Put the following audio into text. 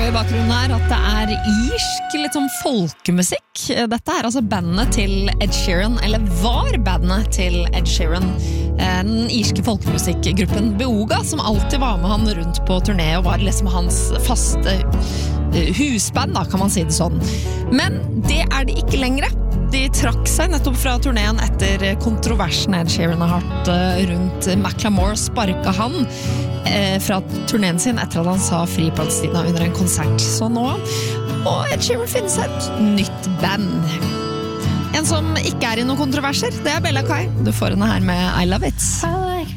jo I bakgrunnen her at det irsk, litt sånn folkemusikk. Dette altså bandet til Ed Sheeran, eller var bandet til Ed Sheeran. Den irske folkemusikkgruppen Beoga, som alltid var med han rundt på turné, og var liksom hans faste husband, da, kan man si det sånn. Men det det ikke lenger. De trakk seg nettopp fra turneen etter kontroversen Ed Sheeran har hatt rundt Macklemore, sparket han fra turneen sin etter at han sa Fri Palestina under en konsert. Så nå må Ed Sheeran finne seg et nytt band. En som ikke I noen kontroverser, det Bella Kai. Du får henne her med I Love It.